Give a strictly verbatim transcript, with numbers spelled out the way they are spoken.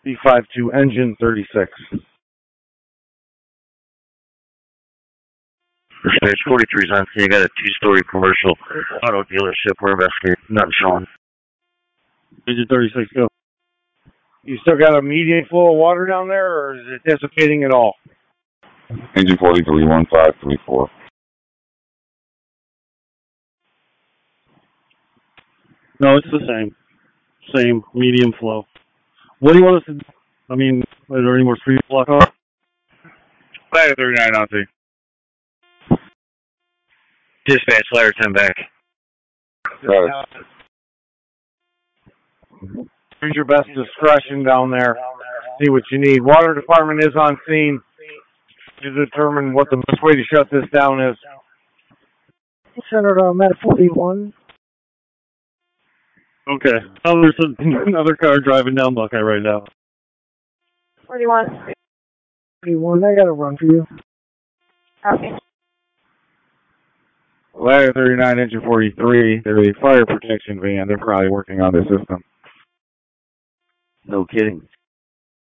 B fifty-two, engine thirty-six. Stage forty-three is on scene. You got a two-story commercial auto dealership. We're investigating. Not showing. Engine thirty-six, go. You still got a medium flow of water down there, or is it dissipating at all? Engine forty-three, one five three four. No, it's the same. Same, medium flow. What do you want us to do? I mean, are there any more street block on? Ladder thirty-nine on scene. Dispatch, ladder ten back. Got it. Use your best discretion down there. See what you need. Water department is on scene to determine what the best way to shut this down is. Center to Meta forty-one. Okay. Oh, there's another car driving down Buckeye right now. forty-one. forty-one, I got a run for you. Okay. Ladder thirty-nine, engine forty-three. They're a fire protection van. They're probably working on the system. No kidding.